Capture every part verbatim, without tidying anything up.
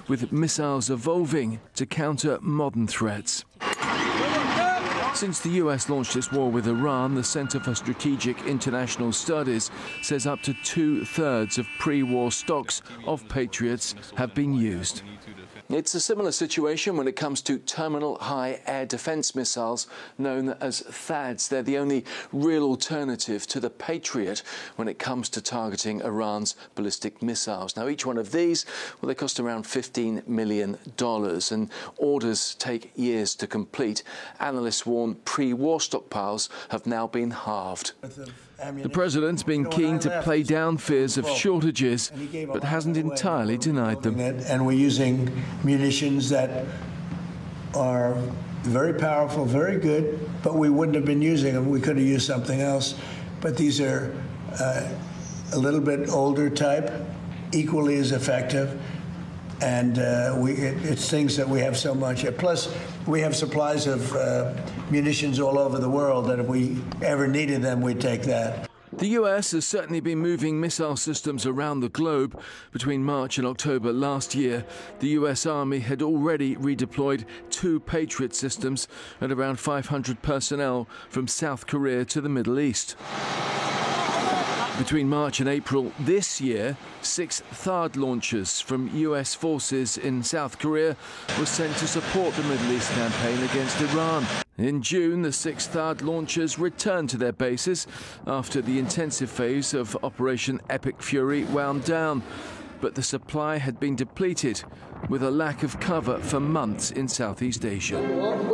with missiles evolving to counter modern threats. Since the U S launched its war with Iran, the Center for Strategic International Studies says up to two-thirds of pre-war stocks of Patriots have been used. It's a similar situation when it comes to terminal high air defense missiles known as THAADs. They're the only real alternative to the Patriot when it comes to targeting Iran's ballistic missiles. Now, each one of these, well, they cost around fifteen million dollars, and orders take years to complete. Analysts warn pre-war stockpiles have now been halved. The president's been keen to play down fears of shortages, but hasn't entirely denied them. And we're using munitions that are very powerful, very good, but we wouldn't have been using them. We could have used something else. But these are uh, a little bit older type, equally as effective. And uh, we, it, it's things that we have so much. Plus, we have supplies of uh, munitions all over the world that if we ever needed them, we'd take that. The U S has certainly been moving missile systems around the globe. Between March and October last year, the U S Army had already redeployed two Patriot systems and around five hundred personnel from South Korea to the Middle East. Between March and April this year, six THAAD launchers from U S forces in South Korea were sent to support the Middle East campaign against Iran. In June, the six THAAD launchers returned to their bases after the intensive phase of Operation Epic Fury wound down. But the supply had been depleted, with a lack of cover for months in Southeast Asia.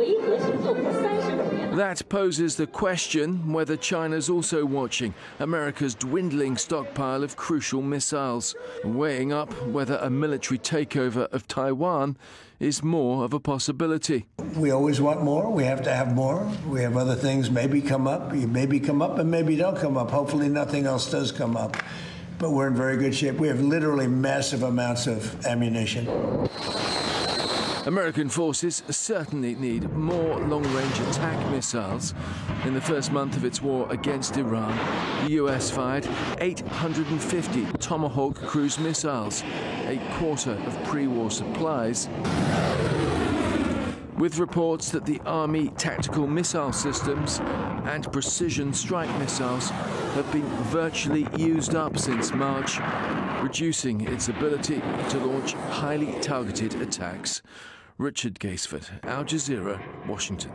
That poses the question whether China's also watching America's dwindling stockpile of crucial missiles, weighing up whether a military takeover of Taiwan is more of a possibility. We always want more. We have to have more. We have other things maybe come up, maybe come up, and maybe don't come up. Hopefully nothing else does come up. But we're in very good shape. We have literally massive amounts of ammunition. American forces certainly need more long-range attack missiles. In the first month of its war against Iran, the U S fired eight hundred fifty Tomahawk cruise missiles, a quarter of pre-war supplies, with reports that the Army tactical missile systems and precision strike missiles have been virtually used up since March, reducing its ability to launch highly targeted attacks. Richard Gaisford, Al Jazeera, Washington.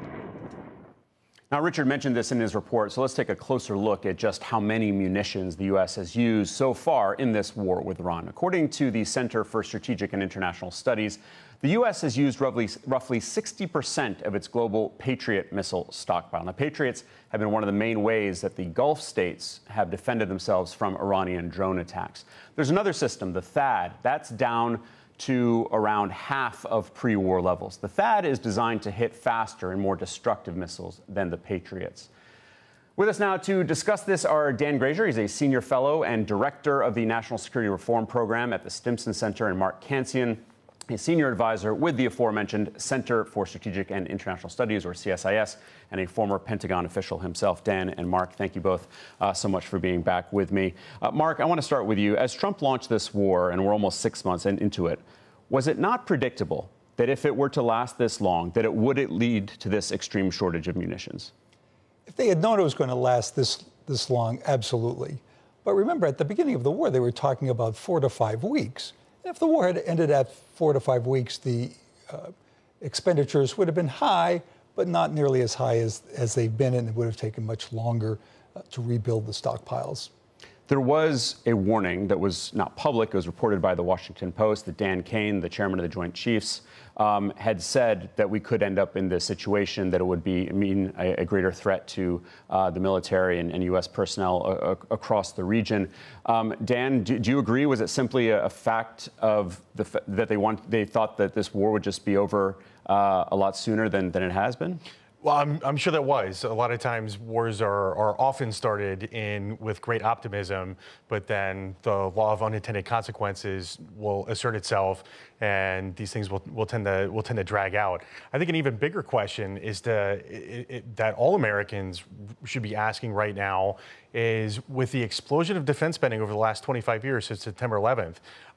Now, Richard mentioned this in his report, so let's take a closer look at just how many munitions the U S has used so far in this war with Iran. According to the Center for Strategic and International Studies, the U S has used roughly, roughly sixty percent of its global Patriot missile stockpile. Now, Patriots have been one of the main ways that the Gulf states have defended themselves from Iranian drone attacks. There's another system, the THAAD, that's down to around half of pre-war levels. The THAAD is designed to hit faster and more destructive missiles than the Patriots. With us now to discuss this are Dan Grazier. He's a senior fellow and director of the National Security Reform Program at the Stimson Center, and Mark Cancian, a senior advisor with the aforementioned Center for Strategic and International Studies, or C S I S, and a former Pentagon official himself. Dan and Mark, thank you both uh, so much for being back with me. Uh, Mark, I want to start with you. As Trump launched this war, and we're almost six months in, into it, was it not predictable that if it were to last this long, that it would lead to this extreme shortage of munitions? If they had known it was going to last this, this long, absolutely. But remember, at the beginning of the war, they were talking about four to five weeks. If the war had ended at four to five weeks, the uh, expenditures would have been high, but not nearly as high as, as they've been, and it would have taken much longer uh, to rebuild the stockpiles. There was a warning that was not public. It was reported by the Washington Post that Dan Kane, the chairman of the Joint Chiefs, um, had said that we could end up in this situation, that it would be mean a, a greater threat to uh, the military and, and U S personnel a, a, across the region. Um, Dan, do, do you agree? Was it simply a, a fact of the that they want they thought that this war would just be over uh, a lot sooner than, than it has been? Well, I'm, I'm sure that was. A lot of times wars are, are often started in with great optimism, but then the law of unintended consequences will assert itself, and these things will, will tend to will tend to drag out. I think an even bigger question is the, it, it, that all Americans should be asking right now is, with the explosion of defense spending over the last twenty-five years since September eleventh,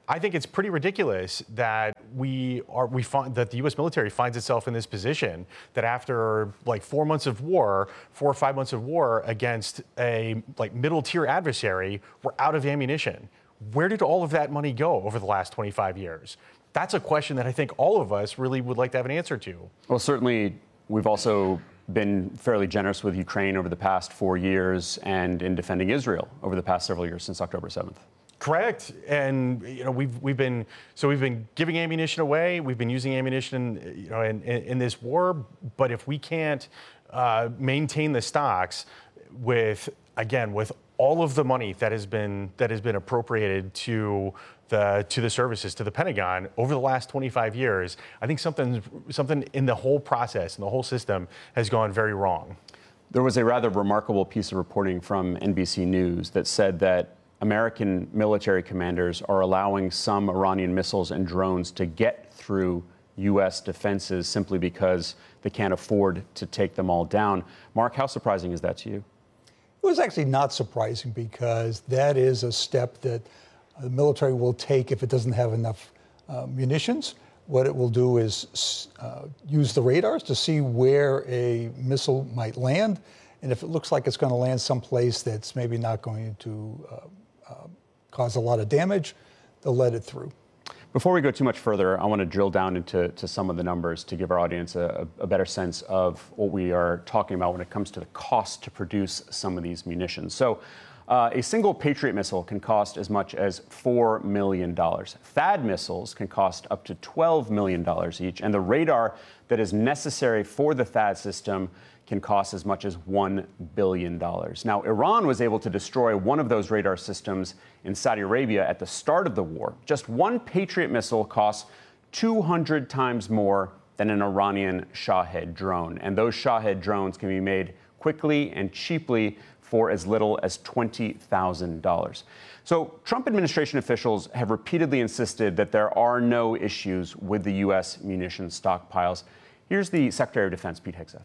I think it's pretty ridiculous that we are we find that the U S military finds itself in this position that after like four months of war, four or five months of war against a like middle tier adversary, we're out of ammunition. Where did all of that money go over the last twenty-five years? That's a question that I think all of us really would like to have an answer to. Well, certainly we've also been fairly generous with Ukraine over the past four years and in defending Israel over the past several years since October seventh. Correct, and you know we've we've been so we've been giving ammunition away. We've been using ammunition, you know, in, in, in this war. But if we can't uh, maintain the stocks with again with all of the money that has been that has been appropriated to the to the services to the Pentagon over the last twenty-five years, I think something something in the whole process and the whole system has gone very wrong. There was a rather remarkable piece of reporting from N B C News that said that American military commanders are allowing some Iranian missiles and drones to get through U S defenses simply because they can't afford to take them all down. Mark, how surprising is that to you? It was actually not surprising because that is a step that the military will take if it doesn't have enough uh, munitions. What it will do is uh, use the radars to see where a missile might land. And if it looks like it's going to land someplace that's maybe not going to uh, uh, cause a lot of damage, they'll let it through. Before we go too much further, I want to drill down into to some of the numbers to give our audience a, a better sense of what we are talking about when it comes to the cost to produce some of these munitions. So uh, a single Patriot missile can cost as much as four million dollars. THAAD missiles can cost up to twelve million dollars each, and the radar that is necessary for the THAAD system can cost as much as one billion dollars. Now, Iran was able to destroy one of those radar systems in Saudi Arabia at the start of the war. Just one Patriot missile costs two hundred times more than an Iranian Shahed drone. And those Shahed drones can be made quickly and cheaply for as little as twenty thousand dollars. So Trump administration officials have repeatedly insisted that there are no issues with the U S munitions stockpiles. Here's the Secretary of Defense, Pete Hegseth.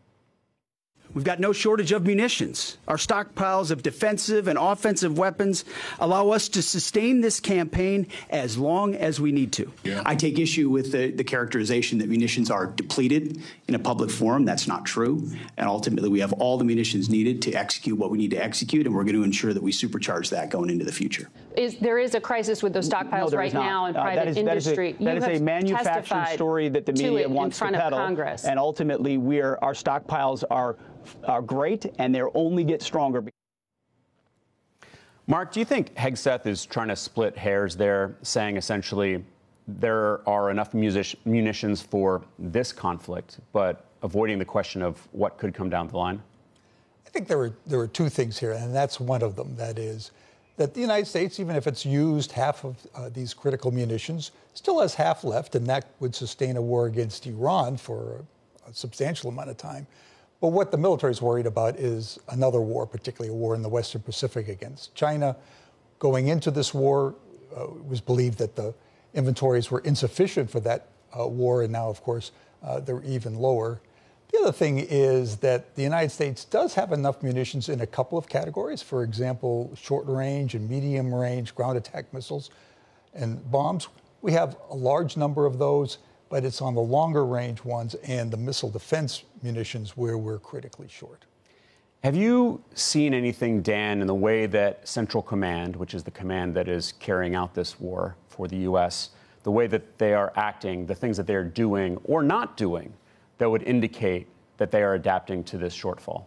We've got no shortage of munitions. Our stockpiles of defensive and offensive weapons allow us to sustain this campaign as long as we need to. Yeah. I take issue with the, the characterization that munitions are depleted in a public forum. That's not true. And ultimately, we have all the munitions needed to execute what we need to execute, and we're going to ensure that we supercharge that going into the future. Is, there is a crisis with those stockpiles no, right now in uh, private that is, industry. That is a, that is a manufactured story that the media wants to peddle. And ultimately, we're, our stockpiles are are great, and they'll only get stronger. Mark, do you think Hegseth is trying to split hairs there, saying essentially there are enough music- munitions for this conflict, but avoiding the question of what could come down the line? I think there are, there are two things here, and that's one of them. That is that the United States, even if it's used half of uh, these critical munitions, still has half left, and that would sustain a war against Iran for a, a substantial amount of time. But what the military is worried about is another war, particularly a war in the Western Pacific against China. Going into this war, uh, it was believed that the inventories were insufficient for that uh, war, and now, of course, uh, they're even lower. The other thing is that the United States does have enough munitions in a couple of categories. For example, short-range and medium-range ground attack missiles and bombs. We have a large number of those, but it's on the longer range ones and the missile defense munitions where we're critically short. Have you seen anything, Dan, in the way that Central Command, which is the command that is carrying out this war for the U S, the way that they are acting, the things that they're doing or not doing that would indicate that they are adapting to this shortfall?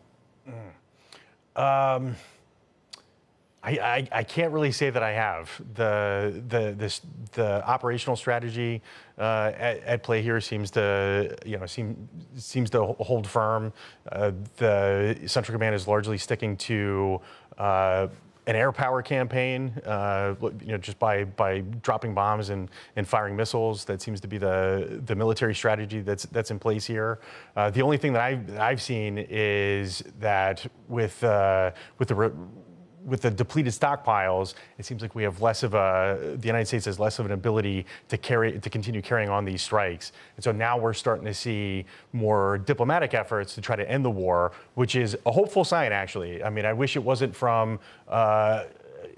Mm. Um. I, I, I can't really say that I have. The the this the operational strategy uh, at, at play here seems to you know seem seems to hold firm. Uh, the Central Command is largely sticking to uh, an air power campaign. Uh, you know, just by by dropping bombs and, and firing missiles. That seems to be the the military strategy that's that's in place here. Uh, the only thing that I've that I've seen is that with uh, with the re- With the depleted stockpiles, it seems like we have less of a, the United States has less of an ability to carry, to continue carrying on these strikes. And so now we're starting to see more diplomatic efforts to try to end the war, which is a hopeful sign, actually. I mean, I wish it wasn't from, uh,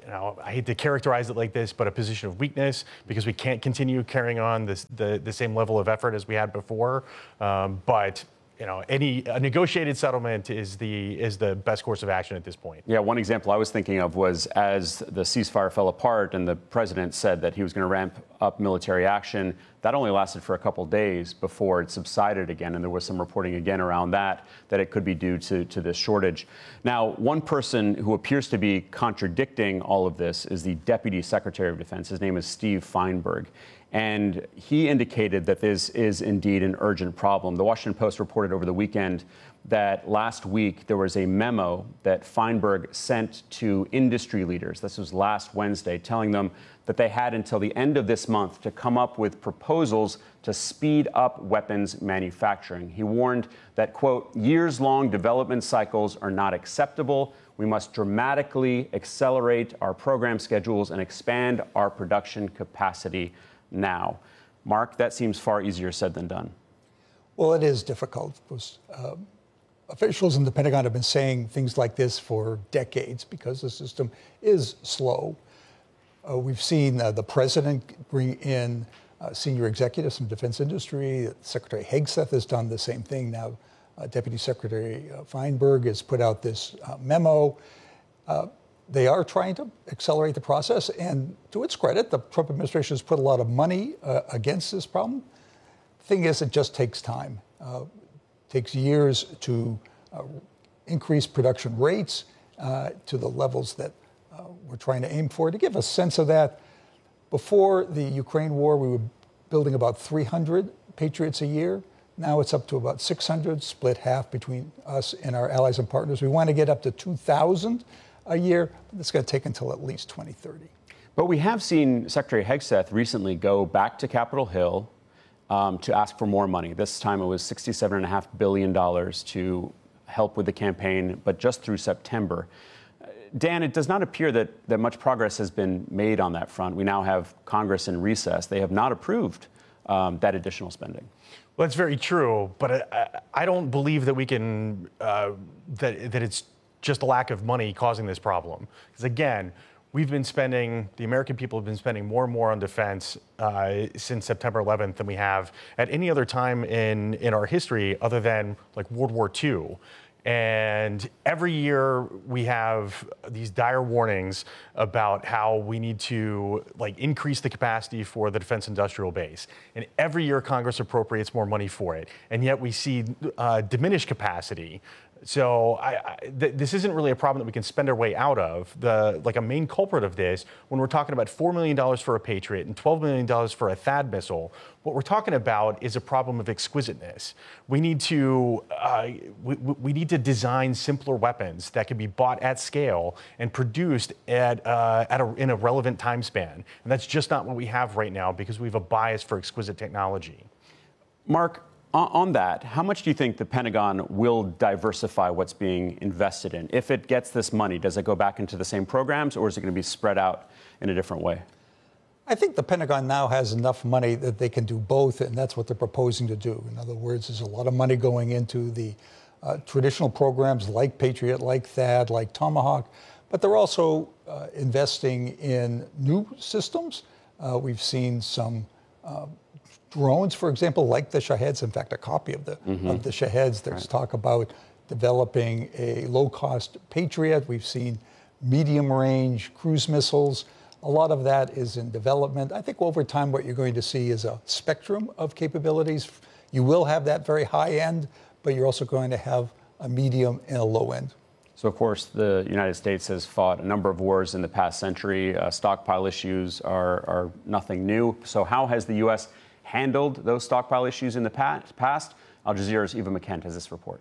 you know, I hate to characterize it like this, but a position of weakness because we can't continue carrying on this, the, the same level of effort as we had before. Um, but you know, any a negotiated settlement is the is the best course of action at this point. Yeah, one example I was thinking of was as the ceasefire fell apart and the president said that he was going to ramp up military action. That only lasted for a couple days before it subsided again, and there was some reporting again around that, that it could be due to, to this shortage. Now, one person who appears to be contradicting all of this is the Deputy Secretary of Defense. His name is Steve Feinberg. And he indicated that this is indeed an urgent problem. The Washington Post reported over the weekend that last week there was a memo that Feinberg sent to industry leaders. This was last Wednesday, telling them that they had until the end of this month to come up with proposals to speed up weapons manufacturing. He warned that, quote, years-long development cycles are not acceptable. We must dramatically accelerate our program schedules and expand our production capacity now. Mark, that seems far easier said than done. Well, it is difficult. Because, uh, officials in the Pentagon have been saying things like this for decades because the system is slow. Uh, we've seen uh, the president bring in uh, senior executives from defense industry. Secretary Hegseth has done the same thing. Now, uh, Deputy Secretary uh, Feinberg has put out this uh, memo. Uh, They are trying to accelerate the process, and to its credit, the Trump administration has put a lot of money uh, against this problem. The thing is, it just takes time. Uh, it takes years to uh, increase production rates uh, to the levels that uh, we're trying to aim for. To give a sense of that, before the Ukraine war, we were building about three hundred Patriots a year. Now it's up to about six hundred, split half between us and our allies and partners. We want to get up to two thousand a year, but it's going to take until at least twenty thirty. But we have seen Secretary Hegseth recently go back to Capitol Hill um, to ask for more money. This time it was sixty-seven point five billion dollars to help with the campaign, but just through September. Dan, it does not appear that, that much progress has been made on that front. We now have Congress in recess. They have not approved um, that additional spending. Well, that's very true, but I, I don't believe that we can, uh, that, that it's just a lack of money causing this problem. Because again, we've been spending, the American people have been spending more and more on defense uh, since September eleventh than we have at any other time in, in our history other than like World War Two. And every year we have these dire warnings about how we need to like increase the capacity for the defense industrial base. And every year Congress appropriates more money for it. And yet we see uh, diminished capacity. So I, I, th- this isn't really a problem that we can spend our way out of. The like a main culprit of this, when we're talking about four million dollars for a Patriot and twelve million dollars for a THAAD missile, what we're talking about is a problem of exquisiteness. We need to uh, we, we need to design simpler weapons that can be bought at scale and produced at uh, at a, in a relevant time span. And that's just not what we have right now because we have a bias for exquisite technology. Mark, on that, how much do you think the Pentagon will diversify what's being invested in? If it gets this money, does it go back into the same programs, or is it going to be spread out in a different way? I think the Pentagon now has enough money that they can do both, and that's what they're proposing to do. In other words, there's a lot of money going into the uh, traditional programs like Patriot, like THAAD, like Tomahawk, but they're also uh, investing in new systems. Uh, we've seen some uh, drones, for example, like the Shaheds. In fact, a copy of the mm-hmm. of the Shaheds. There's right. talk about developing a low-cost Patriot. We've seen medium-range cruise missiles. A lot of that is in development. I think over time what you're going to see is a spectrum of capabilities. You will have that very high end, but you're also going to have a medium and a low end. So, of course, the United States has fought a number of wars in the past century. Uh, stockpile issues are, are nothing new. So how has the U S handled those stockpile issues in the past? Al Jazeera's Eva McKent has this report.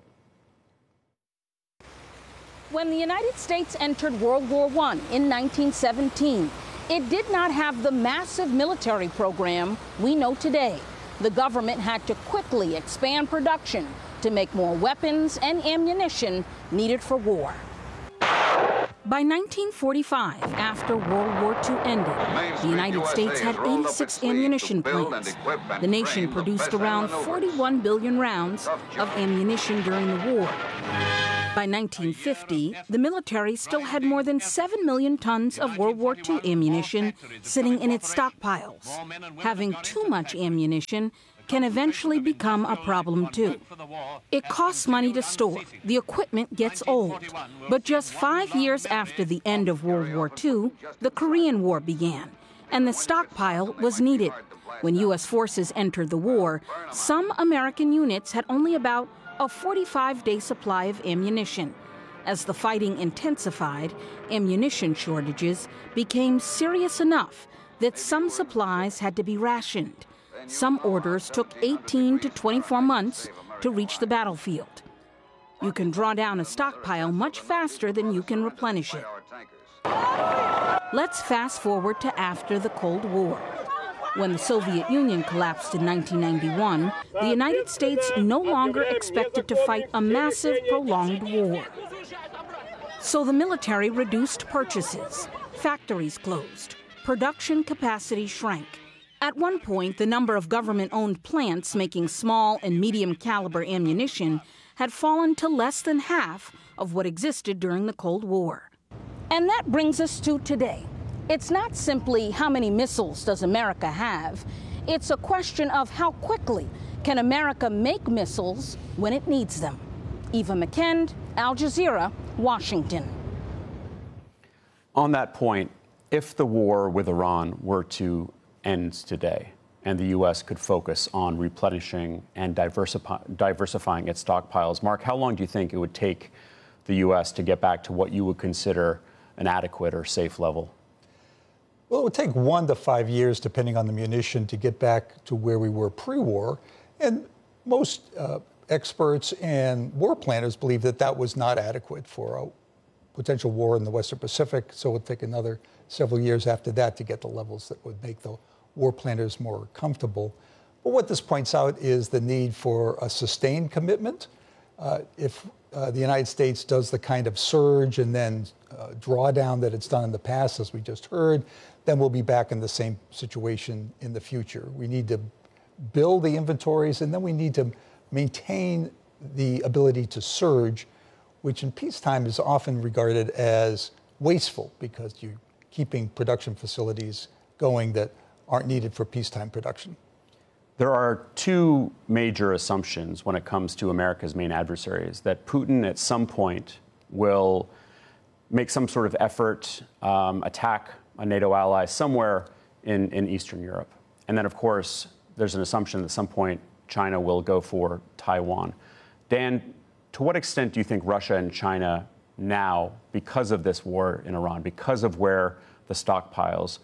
When the United States entered World War One in nineteen seventeen, it did not have the massive military program we know today. The government had to quickly expand production to make more weapons and ammunition needed for war. By nineteen forty-five, after World War Two ended, the United States had eighty-six ammunition plants. The nation produced around forty-one billion rounds of ammunition during the war. By nineteen fifty, the military still had more than seven million tons of World War Two ammunition sitting in its stockpiles. Having too much ammunition can eventually become a problem too. It costs money to store, the equipment gets old. But just five years after the end of World War Two, the Korean War began, and the stockpile was needed. When U S forces entered the war, some American units had only about a forty-five day supply of ammunition. As the fighting intensified, ammunition shortages became serious enough that some supplies had to be rationed. Some orders took eighteen to twenty-four months to reach the battlefield. You can draw down a stockpile much faster than you can replenish it. Let's fast forward to after the Cold War. When the Soviet Union collapsed in nineteen ninety-one, the United States no longer expected to fight a massive, prolonged war. So the military reduced purchases, factories closed, production capacity shrank. At one point, the number of government-owned plants making small and medium-caliber ammunition had fallen to less than half of what existed during the Cold War. And that brings us to today. It's not simply how many missiles does America have. It's a question of how quickly can America make missiles when it needs them. Eva McKend, Al Jazeera, Washington. On that point, if the war with Iran were to end today and the U S could focus on replenishing and diversify, diversifying its stockpiles, Mark, how long do you think it would take the U S to get back to what you would consider an adequate or safe level? Well, it would take one to five years, depending on the munition, to get back to where we were pre-war. And most uh, experts and war planners believe that that was not adequate for a potential war in the Western Pacific. So it would take another several years after that to get the levels that would make the war planners more comfortable. But what this points out is the need for a sustained commitment. Uh, if uh, the United States does the kind of surge and then uh, drawdown that it's done in the past, as we just heard, then we'll be back in the same situation in the future. We need to build the inventories, and then we need to maintain the ability to surge, which in peacetime is often regarded as wasteful because you're keeping production facilities going that aren't needed for peacetime production. There are two major assumptions when it comes to America's main adversaries, that Putin at some point will make some sort of effort, um, attack a NATO ally somewhere in, in Eastern Europe. And then, of course, there's an assumption that at some point China will go for Taiwan. Dan, to what extent do you think Russia and China now, because of this war in Iran, because of where the stockpiles,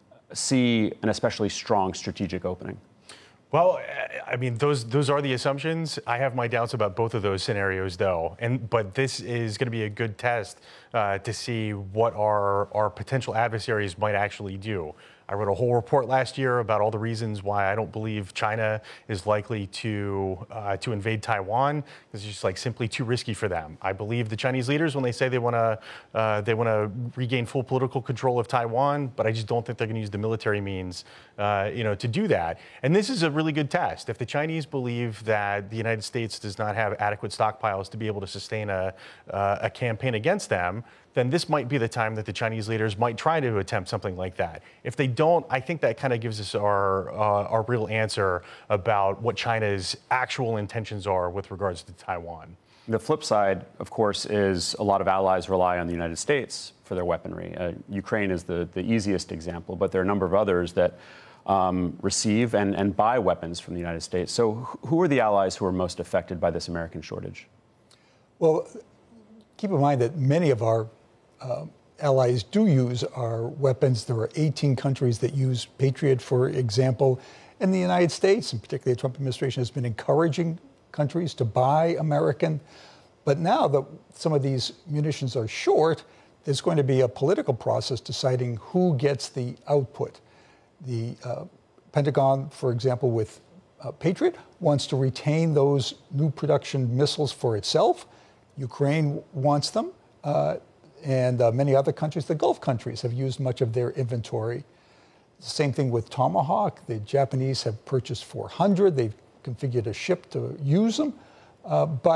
see an especially strong strategic opening? Well, I mean, those those are the assumptions. I have my doubts about both of those scenarios, though. And but this is going to be a good test uh, to see what our our potential adversaries might actually do. I wrote a whole report last year about all the reasons why I don't believe China is likely to uh, to invade Taiwan. It's just like simply too risky for them. I believe the Chinese leaders when they say they want to uh, they want to regain full political control of Taiwan, but I just don't think they're going to use the military means, uh, you know, to do that. And this is a really good test. If the Chinese believe that the United States does not have adequate stockpiles to be able to sustain a uh, a campaign against them, then this might be the time that the Chinese leaders might try to attempt something like that. If they don't, I think that kind of gives us our uh, our real answer about what China's actual intentions are with regards to Taiwan. The flip side, of course, is a lot of allies rely on the United States for their weaponry. Uh, Ukraine is the, the easiest example, but there are a number of others that um, receive and, and buy weapons from the United States. So who are the allies who are most affected by this American shortage? Well, keep in mind that many of our Uh, allies do use our weapons. There are eighteen countries that use Patriot, for example. And the United States, and particularly the Trump administration, has been encouraging countries to buy American. But now that some of these munitions are short, there's going to be a political process deciding who gets the output. The uh, Pentagon, for example, with uh, Patriot, wants to retain those new production missiles for itself. Ukraine wants them. Uh, And uh, many other countries, the Gulf countries, have used much of their inventory. Same thing with Tomahawk. The Japanese have purchased four hundred. They've configured a ship to use them. Uh, but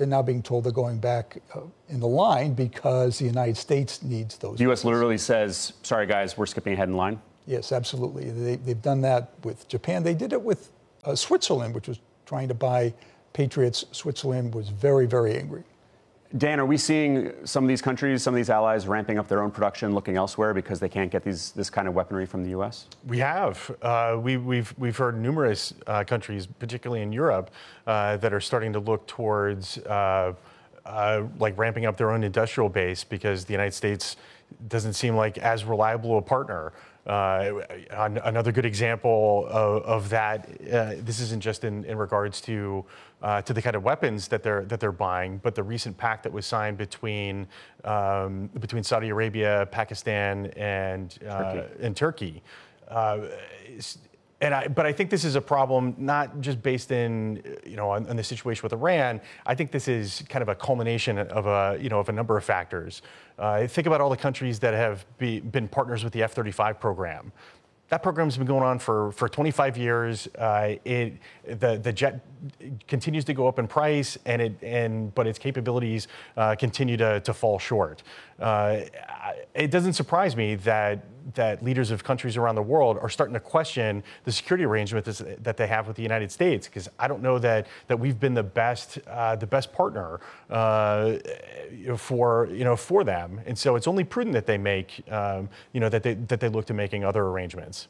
they're now being told they're going back uh, in the line because the United States needs those. The U S literally says, sorry, guys, we're skipping ahead in line? Yes, absolutely. They, they've done that with Japan. They did it with uh, Switzerland, which was trying to buy Patriots. Switzerland was very, very angry. Dan, are we seeing some of these countries, some of these allies ramping up their own production, looking elsewhere because they can't get these this kind of weaponry from the U S? We have. Uh, we, we've we've heard numerous uh, countries, particularly in Europe, uh, that are starting to look towards uh, uh, like ramping up their own industrial base because the United States doesn't seem like as reliable a partner. Uh, another good example of, of that. Uh, this isn't just in, in regards to uh, to the kind of weapons that they're that they're buying, but the recent pact that was signed between um, between Saudi Arabia, Pakistan, and uh, Turkey. and Turkey. Uh, And I, but I think this is a problem not just based in, you know, on, on the situation with Iran. I think this is kind of a culmination of a, you know, of a number of factors. Uh, think about all the countries that have be, been partners with the F thirty-five program. That program's been going on for, for twenty-five years. Uh, it the the jet continues to go up in price, and it and but its capabilities uh, continue to to fall short. Uh, it doesn't surprise me that that leaders of countries around the world are starting to question the security arrangements that they have with the United States, because I don't know that that we've been the best uh, the best partner uh, for you know for them, and so it's only prudent that they make um, you know that they that they look to making other arrangements.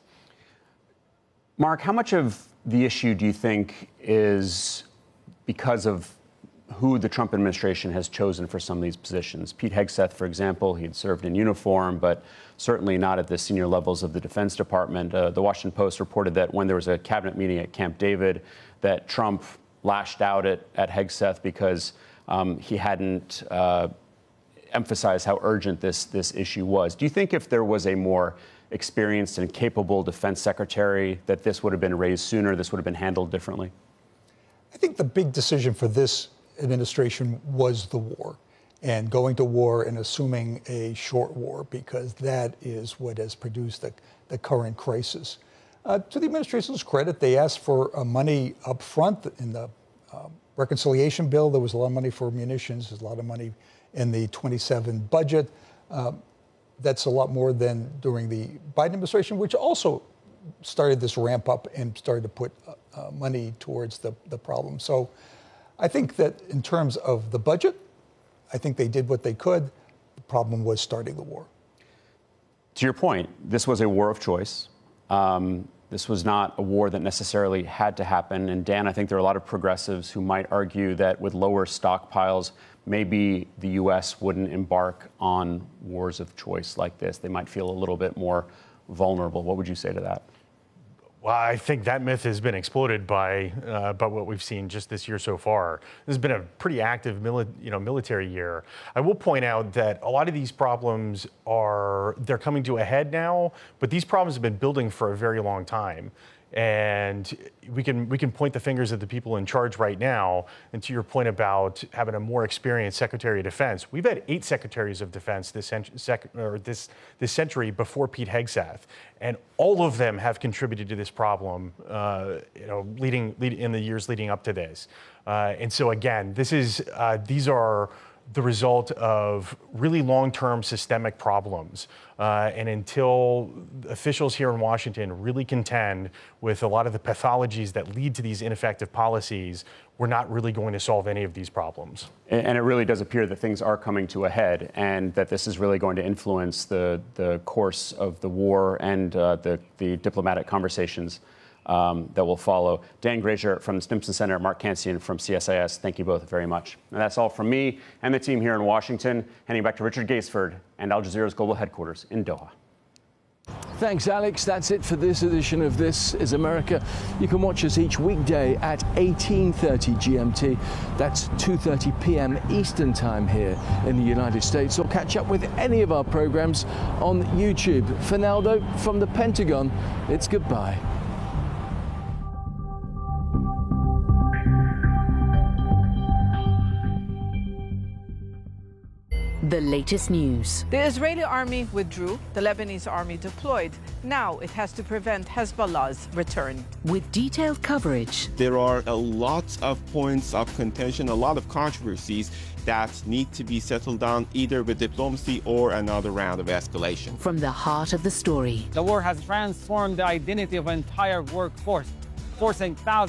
Mark, how much of the issue do you think is because of who the Trump administration has chosen for some of these positions? Pete Hegseth, for example, he had served in uniform, but certainly not at the senior levels of the Defense Department. Uh, the Washington Post reported that when there was a cabinet meeting at Camp David, that Trump lashed out at, at Hegseth because um, he hadn't uh, emphasized how urgent this, this issue was. Do you think if there was a more experienced and capable defense secretary that this would have been raised sooner, this would have been handled differently? I think the big decision for this administration was the war, and going to war and assuming a short war, because that is what has produced the, the current crisis. Uh, to the administration's credit, they asked for uh, money up front in the uh, reconciliation bill. There was a lot of money for munitions. There's a lot of money in the twenty-seven budget. Uh, that's a lot more than during the Biden administration, which also started this ramp up and started to put uh, money towards the, the problem. So I think that in terms of the budget, I think they did what they could. The problem was starting the war. To your point, this was a war of choice. Um, this was not a war that necessarily had to happen. And Dan, I think there are a lot of progressives who might argue that with lower stockpiles, maybe the U S wouldn't embark on wars of choice like this. They might feel a little bit more vulnerable. What would you say to that? Well, I think that myth has been exploded by uh, by what we've seen just this year so far. This has been a pretty active mili- you know, military year. I will point out that a lot of these problems are, they're coming to a head now, but these problems have been building for a very long time. And we can we can point the fingers at the people in charge right now. And to your point about having a more experienced Secretary of Defense, we've had eight Secretaries of Defense this cent- sec- or this this century before Pete Hegseth, and all of them have contributed to this problem. Uh, you know, leading lead, in the years leading up to this. Uh, and so again, this is uh, these are the result of really long-term systemic problems. Uh, and until officials here in Washington really contend with a lot of the pathologies that lead to these ineffective policies, we're not really going to solve any of these problems. And it really does appear that things are coming to a head, and that this is really going to influence the, the course of the war and uh, the, the diplomatic conversations Um, that will follow. Dan Grazier from the Stimson Center, Mark Cancian from C S I S, thank you both very much. And that's all from me and the team here in Washington. Heading back to Richard Gaisford and Al Jazeera's global headquarters in Doha. Thanks, Alex. That's it for this edition of This is America. You can watch us each weekday at eighteen thirty G M T. That's two thirty p.m. Eastern Time here in the United States. Or catch up with any of our programs on YouTube. For now, though, from the Pentagon, it's goodbye. the latest news. The Israeli army withdrew, the Lebanese army deployed. Now it has to prevent Hezbollah's return. With detailed coverage. There are a lot of points of contention, a lot of controversies that need to be settled down either with diplomacy or another round of escalation. From the heart of the story. The war has transformed the identity of an entire workforce, forcing thousands